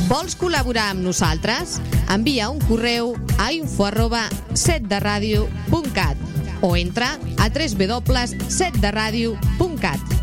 Vols col·laborar amb nosaltres? Envia un correu a info@setderadio.cat o entra a www.setderadio.cat.